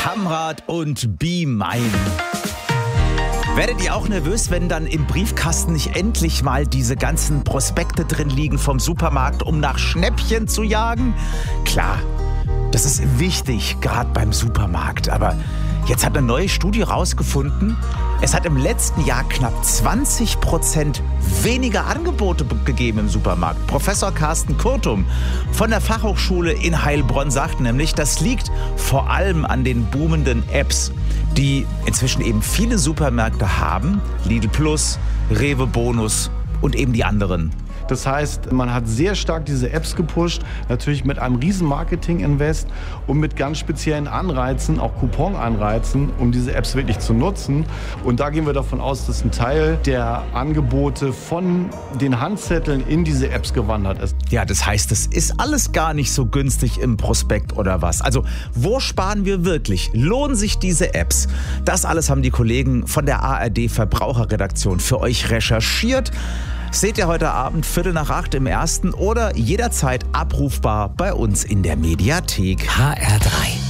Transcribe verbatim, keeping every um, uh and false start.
Kamrat und Be Mine. Werdet ihr auch nervös, wenn dann im Briefkasten nicht endlich mal diese ganzen Prospekte drin liegen vom Supermarkt, um nach Schnäppchen zu jagen? Klar, das ist wichtig, gerade beim Supermarkt. Aber jetzt hat eine neue Studie rausgefunden, es hat im letzten Jahr knapp zwanzig Prozent weniger Angebote gegeben im Supermarkt. Professor Carsten Kurtum von der Fachhochschule in Heilbronn sagt nämlich, das liegt vor allem an den boomenden Apps, die inzwischen eben viele Supermärkte haben. Lidl Plus, Rewe Bonus und eben die anderen. Das heißt, man hat sehr stark diese Apps gepusht, natürlich mit einem riesen Marketing-Invest und mit ganz speziellen Anreizen, auch Coupon-Anreizen, um diese Apps wirklich zu nutzen. Und da gehen wir davon aus, dass ein Teil der Angebote von den Handzetteln in diese Apps gewandert ist. Ja, das heißt, es ist alles gar nicht so günstig im Prospekt oder was. Also, wo sparen wir wirklich? Lohnen sich diese Apps? Das alles haben die Kollegen von der A R D-Verbraucherredaktion für euch recherchiert. Seht ihr heute Abend Viertel nach acht im Ersten oder jederzeit abrufbar bei uns in der Mediathek. H R drei.